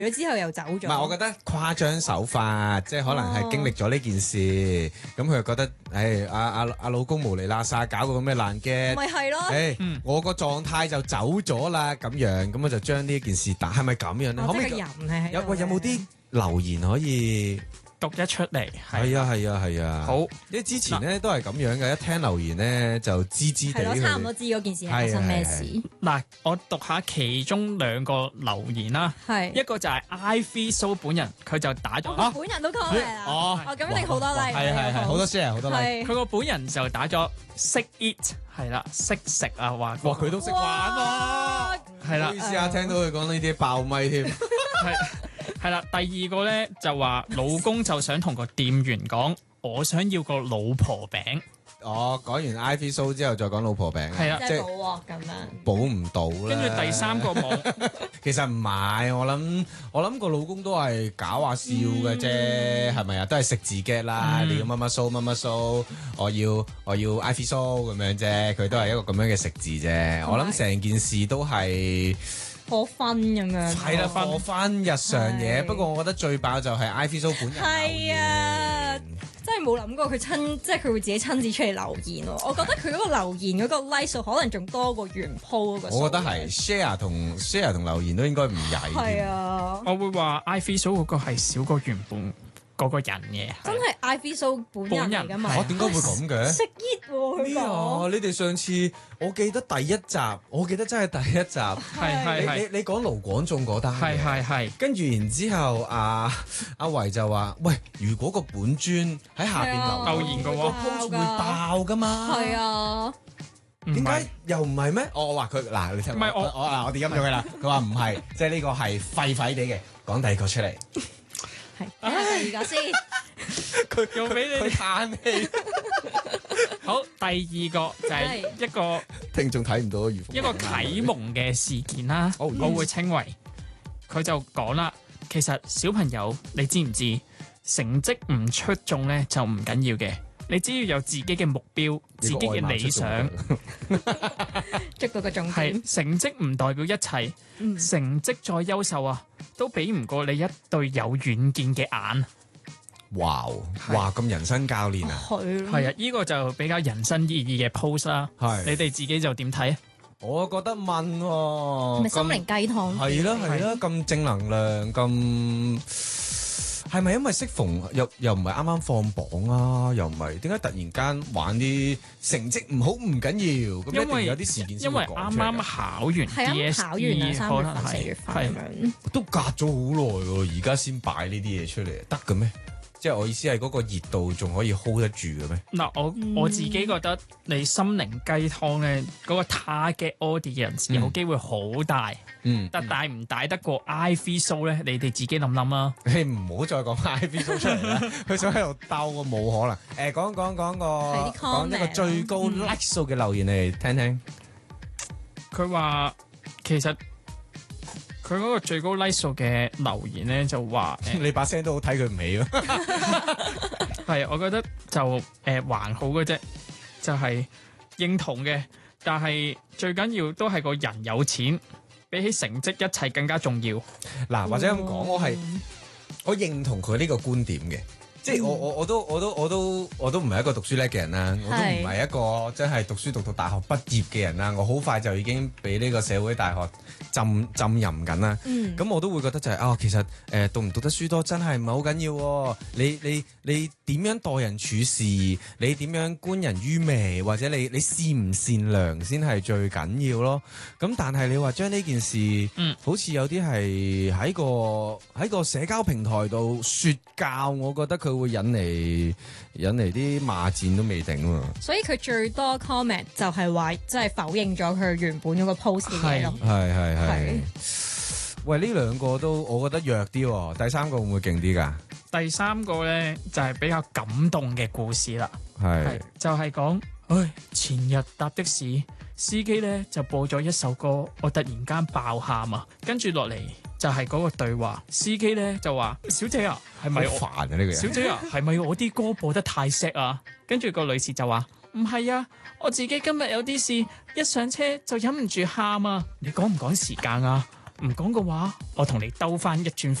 咗之後又走咗。 唔係，我覺得誇張手法，即係可能係經歷咗呢件事，咁佢又覺得，阿老公無厘啦沙搞個咁嘅爛 gag， 咪係咯， 我個狀態就走咗啦，咁樣，咁我就將呢件事打，係咪咁樣咧？可唔可以即係個人係喺度有冇啲留言可以？ 讀一出嚟， 係啊。 好， 因為之前咧都係咁樣嘅，一聽留言咧就知地係咯， 佢差唔多知嗰件事係發生咩事。 嗱，我讀下其中兩個留言啦。 係一個就係 Ivy So 本人，佢就打咗我本人都 comment 啦。 哦咁一定好多 like。 係好多 share 好多 like。 係佢個本人就打咗識 eat 係啦，識食啊話。 哇！佢都識玩喎。 係啦唔好意，思啊，聽到佢講呢啲爆咪添。 係啦。第二個咧就話老公就想同個店員講，我想要個老婆餅。 講完 Ivy Show 之後再講老婆餅。 係啊即係補鑊咁樣。 補唔到啦。 跟住第三個網， 其實唔係，我諗個老公都係搞下笑嘅啫，係咪啊？都係食字嘅啦，你要乜乜 show 乜乜 show，我要 Ivy Show 咁樣啫，佢都係一個咁樣嘅食字啫。我諗成件事都係可分咁樣。 係啦，過翻日常嘢。 係不過我覺得最爆就係 Ivy Show 本人留言。 係啊，真係冇諗過佢即係佢會自己親自出嚟留言喎。我覺得佢嗰個留言嗰個 like 數可能仲多過原 po 嗰個數。 我覺得係 share 同留言都應該唔曳。 係啊， 我會話 Ivy So 嗰個係少過原本嗰個人嘅。 真係 Ivy So 本人嚟㗎嘛？ 我點解會咁嘅？ 識 eat 喎佢咩啊？ 講。 你哋上次我記得第一集，我記得真係第一集。 係你講盧廣仲嗰單嘅係。 跟住然之後，阿維就話：喂，如果個本尊喺下邊留言嘅喎個 post 會爆噶嘛？ 係啊， 點解又唔係咩？我話佢嗱，你聽唔係我哋陰咗佢啦。佢話唔係，即係呢個係廢廢地嘅。講第二個出嚟， 係第二個先。 佢又俾你佢嘆氣。 好，第二個就係一個聽眾睇唔到一個啟蒙嘅事件啦， 哦我會稱為佢就講啦。其實小朋友，你知唔知成績唔出眾咧就唔緊要嘅，你只要有自己嘅目標、自己嘅理想， 捉到個重點。 係成績唔代表一切，成績再優秀啊，都比唔過你一對有遠見嘅眼。 哇咁人生教練啊！ 係啊，呢個就比較人生意義嘅 post 啦。 係你哋自己就點睇啊？ 我覺得問喎， 咪心靈雞湯。 係啦，咁正能量，咁係咪因為適逢又唔係啱啱放榜啊？又唔係點解突然間玩啲成績唔好唔緊要？咁一定有啲事件先因為啱啱考完係啱考完啦， DSE 3月份、4月份咁樣。 都隔咗好耐喎，而家先擺呢啲嘢出嚟，得嘅咩？即係我意思係嗰個熱度仲可以 hold 得住嘅咩？ 嗱，我自己覺得你心靈雞湯咧，嗰個 target audience 有機會好大，但大唔大得過 Ivy Show 咧？你哋自己諗諗啊！ 你唔好再講 Ivy Show 出嚟啦，佢想喺度兜啊，冇可能。講一個最高 like 數嘅留言嚟聽聽。 佢話其實佢嗰個最高 like 數嘅留言咧就話你把聲都好睇佢唔起咯。 係，我覺得就還好嘅啫，就係認同嘅。但係最緊要都係個人有錢，比起成績一切更加重要。 嗱，或者咁講，我認同佢呢個觀點嘅。即係我都唔係一個讀書叻嘅人啦，我都唔係一個真係讀書讀到大學畢業嘅人啦。我好快就已經俾呢個社會大學浸淫緊啦。咁我都會覺得就係其實讀唔讀得書多真係唔係好緊要喎。你點樣待人處事，你點樣觀人於微，或者你善唔善良先係最緊要咯。咁但係你話將呢件事，好似有啲係喺個社交平台度説教，我覺得佢會引嚟啲罵戰都未定喎。 所以佢最多 comment 就係話，即係否認咗佢原本嗰個 post 嘅嘢咯。 係。喂，呢兩個都我覺得弱啲喎，第三個會唔會勁啲㗎？ 第三個咧就係比較感動嘅故事啦。 係就係講，前日搭的士，司機咧就播咗一首歌，我突然間爆喊啊！跟住落嚟就係嗰個對話，司機咧就話：小姐啊，係咪好煩啊呢個人？ 小姐啊，係咪我啲歌播得太 sad 啊？跟住個女士就話：唔係啊，我自己今日有啲事，一上車就忍唔住喊啊！你趕唔趕時間啊？ 唔講嘅話，我同你兜翻一轉